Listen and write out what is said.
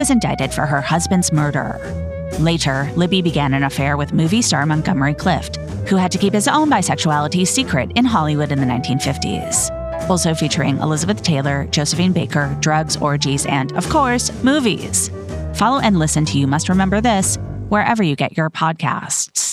was indicted for her husband's murder. Later, Libby began an affair with movie star Montgomery Clift, who had to keep his own bisexuality secret in Hollywood in the 1950s. Also featuring Elizabeth Taylor, Josephine Baker, drugs, orgies, and, of course, movies. Follow and listen to You Must Remember This wherever you get your podcasts.